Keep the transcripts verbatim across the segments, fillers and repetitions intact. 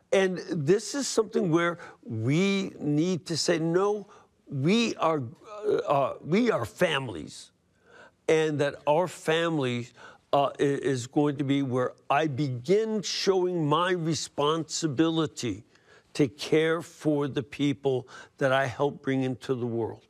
And this is something where we need to say, no, we are, uh, we are families, and that our family uh, is going to be where I begin showing my responsibility to care for the people that I help bring into the world.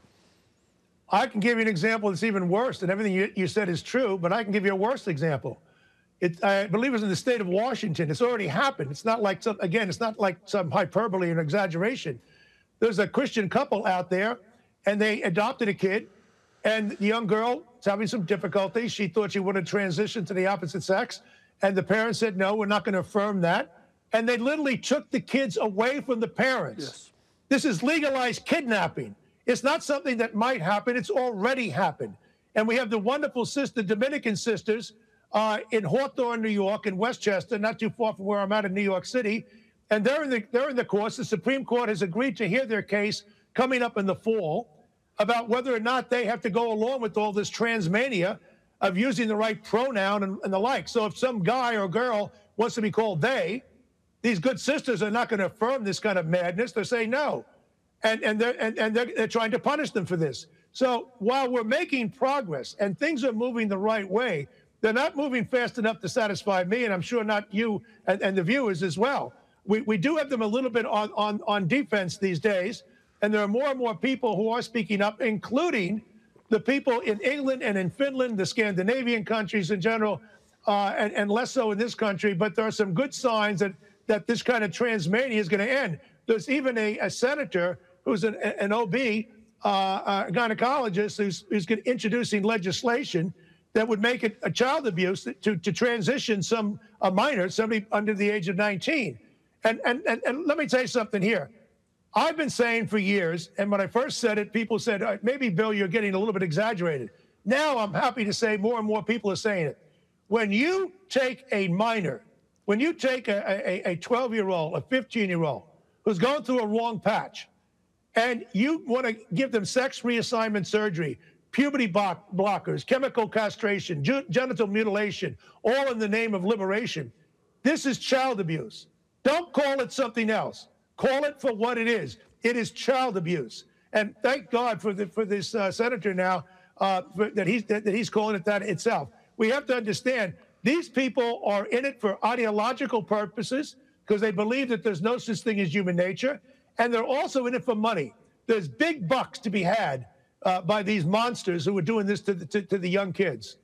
I can give you an example that's even worse, and everything you, you said is true, but I can give you a worse example. It, I believe it was in the state of Washington. It's already happened. It's not like some, again, it's not like some hyperbole or exaggeration. There's a Christian couple out there, and they adopted a kid, and the young girl is having some difficulties. She thought she wanted to transition to the opposite sex, and the parents said, no, we're not going to affirm that. And they literally took the kids away from the parents. Yes. This is legalized kidnapping. It's not something that might happen. It's already happened. And we have the wonderful sister, Dominican sisters, uh, in Hawthorne, New York, in Westchester, not too far from where I'm at in New York City. And they're in the, they're in the course. The Supreme Court has agreed to hear their case coming up in the fall about whether or not they have to go along with all this transmania of using the right pronoun and, and the like. So if some guy or girl wants to be called they, these good sisters are not going to affirm this kind of madness. They're saying no. And, and, they're, and, and they're, they're trying to punish them for this. So while we're making progress and things are moving the right way, they're not moving fast enough to satisfy me, and I'm sure not you and, and the viewers as well. We, we do have them a little bit on, on, on defense these days, and there are more and more people who are speaking up, including the people in England and in Finland, the Scandinavian countries in general, uh, and, and less so in this country. But there are some good signs that, that this kind of transmania is going to end. There's even a, a senator who's an, an O B, uh, a gynecologist, who's, who's introducing legislation that would make it a child abuse to, to transition some a minor, somebody under the age of nineteen. And, and, and, and let me tell you something here. I've been saying for years, and when I first said it, people said, maybe, Bill, you're getting a little bit exaggerated. Now I'm happy to say more and more people are saying it. When you take a minor, when you take a twelve-year-old, a fifteen-year-old who's going through a wrong patch, and you want to give them sex reassignment surgery, puberty block blockers, chemical castration, genital mutilation, all in the name of liberation, this is child abuse. Don't call it something else. Call it for what it is. It is child abuse. And thank God for, the, for this uh, senator now uh, for, that, he's, that, that he's calling it that itself. We have to understand these people are in it for ideological purposes because they believe that there's no such thing as human nature. And they're also in it for money. There's big bucks to be had uh, by these monsters who are doing this to the, to, to the young kids.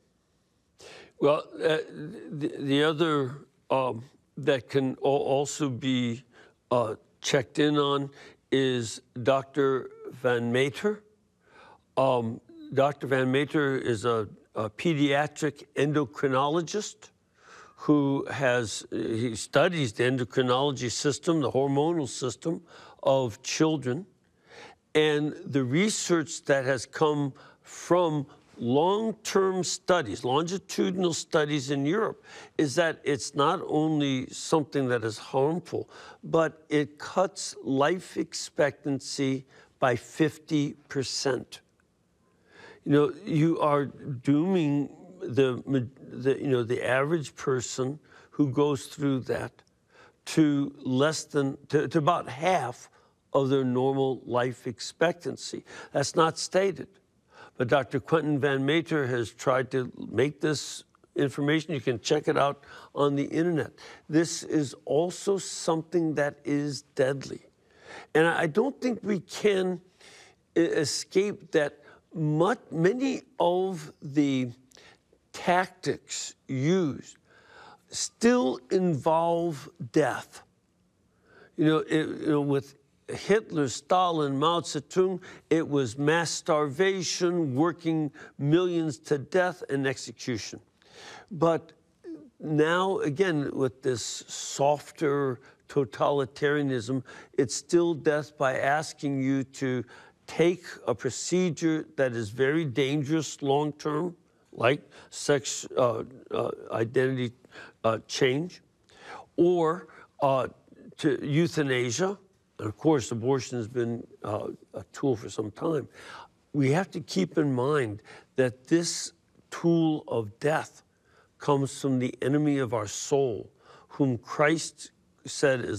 Well, uh, the, the other um, that can also be uh, checked in on is Doctor Van Meter. Um, Doctor Van Meter is a, a pediatric endocrinologist who has, he studies the endocrinology system, the hormonal system of children. And the research that has come from long-term studies, longitudinal studies in Europe, is that it's not only something that is harmful, but it cuts life expectancy by fifty percent. You know, you are dooming the, the, you know, the average person who goes through that to less than, to, to about half of their normal life expectancy. That's not stated. But Doctor Quentin Van Meter has tried to make this information. You can check it out on the internet. This is also something that is deadly. And I don't think we can escape that much, many of the tactics used still involve death. You know, it, you know, with Hitler, Stalin, Mao Zedong, it was mass starvation, working millions to death, and execution. But now, again, with this softer totalitarianism, it's still death by asking you to take a procedure that is very dangerous long-term, like sex uh, uh, identity uh, change, or uh, to euthanasia. And of course, abortion has been uh, a tool for some time. We have to keep in mind that this tool of death comes from the enemy of our soul, whom Christ said is